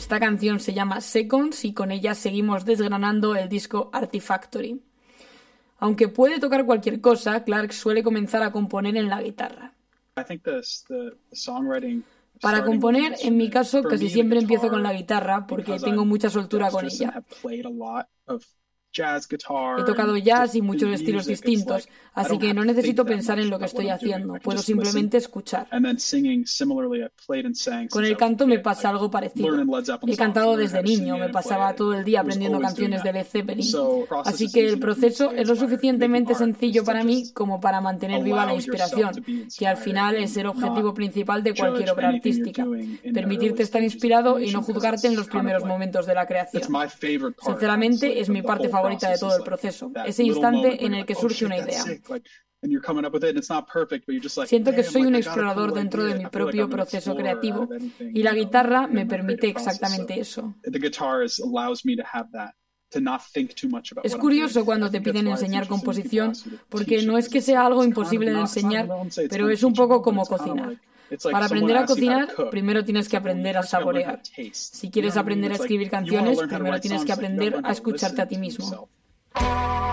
Esta canción se llama Seconds y con ella seguimos desgranando el disco Artifactory. Aunque puede tocar cualquier cosa, Clark suele comenzar a componer en la guitarra. Para componer, en mi caso, casi siempre empiezo con la guitarra porque tengo mucha soltura con ella. He tocado jazz y muchos estilos distintos, así que no necesito pensar en lo que estoy haciendo, puedo simplemente escuchar. Con el canto me pasa algo parecido. He cantado desde niño, me pasaba todo el día aprendiendo canciones de Led Zeppelin, así que el proceso es lo suficientemente sencillo para mí como para mantener viva la inspiración, que al final es el objetivo principal de cualquier obra artística, permitirte estar inspirado y no juzgarte en los primeros momentos de la creación. Sinceramente, es mi parte favorita de todo el proceso, ese instante en el que surge una idea. Siento que soy un explorador dentro de mi propio proceso creativo y la guitarra me permite exactamente eso. Es curioso cuando te piden enseñar composición, porque no es que sea algo imposible de enseñar, pero es un poco como cocinar. Para aprender a cocinar, primero tienes que aprender a saborear. Si quieres aprender a escribir canciones, primero tienes que aprender a escucharte a ti mismo.